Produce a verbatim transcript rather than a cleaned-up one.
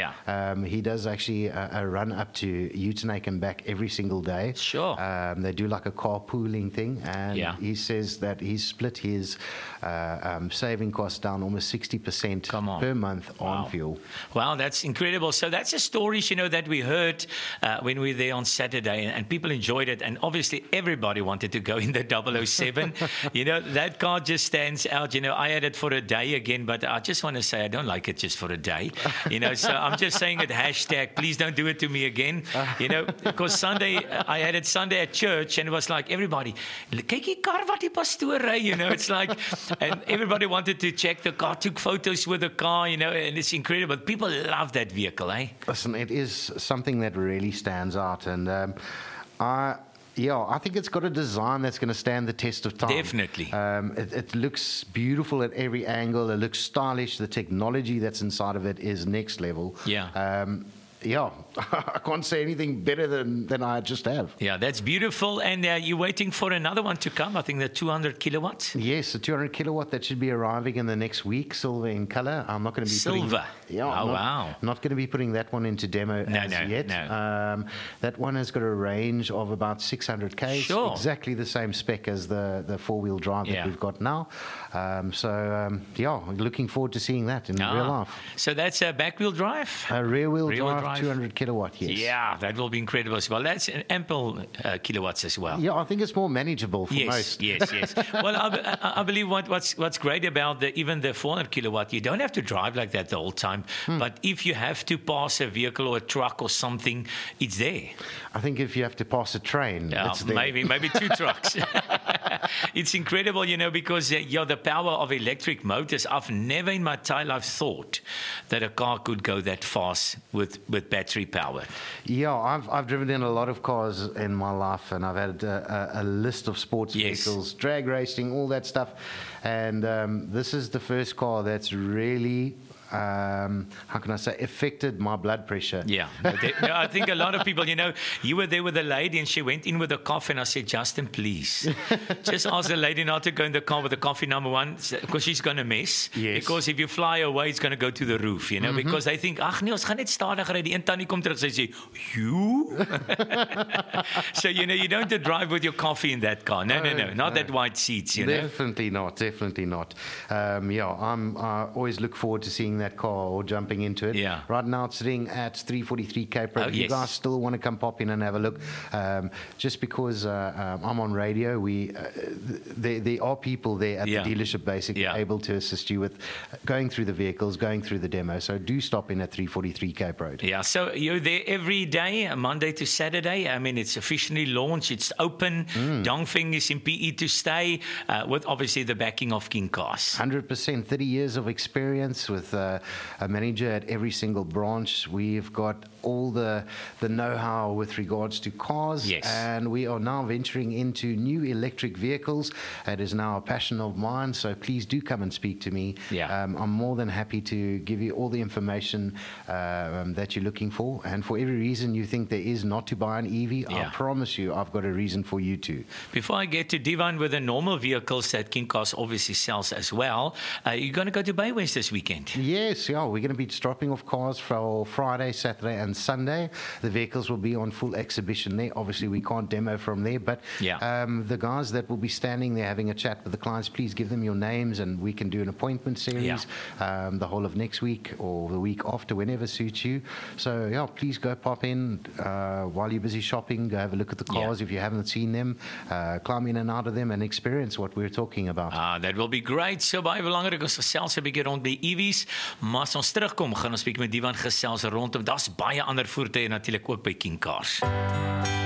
Yeah. Um, he does actually a, a run up to Uitenhage and back every single day. Sure. Um, they do like a carpooling thing, and Yeah. he says that he's split his uh, um, saving costs down almost sixty percent Come on. per month Wow. on fuel. Wow, that's incredible. So that's a story, you know, that we heard uh, when we were there on Saturday, and, and people enjoyed it. And obviously, everybody wanted to go in the double oh seven. You know, that car just stands out. You know, I had it for a day again, but I just want to say I don't like it just for a day. You know, so I'm just saying it, hashtag, please don't do it to me again. You know, because Sunday, I had it Sunday at church, and it was like everybody, kyk die kar wat die pastoor ry, you know, it's like, and everybody wanted to check the car, took photos with the car, you know, and it's incredible. People love that vehicle, eh? Listen, it is something that really stands out, and um, I. Yeah, I think it's got a design that's going to stand the test of time. Definitely. Um, it, it looks beautiful at every angle. It looks stylish. The technology that's inside of it is next level. Yeah. Um, yeah, I can't say anything better than, than I just have. Yeah, that's beautiful. And uh, you're waiting for another one to come, I think the two hundred kilowatts. Yes, the two hundred kilowatt that should be arriving in the next week, silver in color. I'm not going to be Silver. Putting, yeah, Oh, I'm not, wow. Not going to be putting that one into demo No, as no, yet. no. Um, that one has got a range of about six hundred K. Sure. Exactly the same spec as the, the four-wheel drive Yeah. that we've got now. Um, so, um, yeah, looking forward to seeing that in Ah, real life. So that's a back-wheel drive? A rear-wheel Rear-wheel drive, drive. two hundred kilowatt, yes. Yeah, that will be incredible as well. That's an ample uh, kilowatts as well. Yeah, I think it's more manageable for Yes, most. yes, yes. Well, I, I, I believe what, what's what's great about the, even the four hundred kilowatt, you don't have to drive like that the whole time. Hmm. But if you have to pass a vehicle or a truck or something, it's there. I think if you have to pass a train, Yeah, it's there. maybe maybe two trucks. It's incredible, you know, because uh, yeah, the power of electric motors. I've never in my entire life thought that a car could go that fast with, with battery power. Yeah, I've I've driven in a lot of cars in my life, and I've had a, a, a list of sports Yes. vehicles, drag racing, all that stuff. And um, this is the first car that's really, um, how can I say, affected my blood pressure. Yeah, no, they, no, I think a lot of people, you know, you were there with a lady and she went in with a coffee, and I said, Justin, please, just ask the lady not to go in the car with the coffee, number one, because she's going to miss. Yes. Because if you fly away, it's going to go to the roof, you know, mm-hmm. because they think, ach nee, ons gaan net stadiger ry, die een tannie kom terug, sy sê, you? So, you know, you don't have to drive with your coffee in that car. No, no, no, not that white seats, you know. Definitely not, definitely not. Um, yeah, I'm, I always look forward to seeing that car or jumping into it. Yeah. Right now it's sitting at three forty-three Cape Road. Oh, If you yes. guys still want to come pop in and have a look, um, just because uh, um, I'm on radio, we uh, there, there are people there at Yeah. the dealership basically Yeah. able to assist you with going through the vehicles, going through the demo. So do stop in at three forty-three Cape Road. Yeah, so you're there every day, Monday to Saturday. I mean, it's officially launched. It's open. Mm. Dongfeng is in P E to stay, uh, with obviously the backing of King Cars. one hundred percent, thirty years of experience with uh, a manager at every single branch. We've got all the the know-how with regards to cars, Yes. and we are now venturing into new electric vehicles. It is now a passion of mine, so please do come and speak to me. Yeah. Um, I'm more than happy to give you all the information uh, um, that you're looking for, and for every reason you think there is not to buy an E V, Yeah. I promise you I've got a reason for you too. Before I get to Divan with the normal vehicles that King Cars obviously sells as well, uh, you're going to go to Baywest this weekend. Yes, yeah, we're going to be dropping off cars for Friday, Saturday, and Sunday. The vehicles will be on full exhibition there. Obviously, we can't demo from there, but Yeah. um, the guys that will be standing there having a chat with the clients, please give them your names, and we can do an appointment series um, the whole of next week or the week after, whenever suits you. So, yeah, please go pop in uh, while you're busy shopping. Go have a look at the cars Yeah. if you haven't seen them. Uh, climb in and out of them and experience what we're talking about. Ah, that will be great. So baie belangrik, ons gesels 'n bietjie rond by E V's, maar as ons terugkom, gaan ons bietjie met Divan gesels rondom. Daar's baie ander voertuie natuurlik ook by King Cars.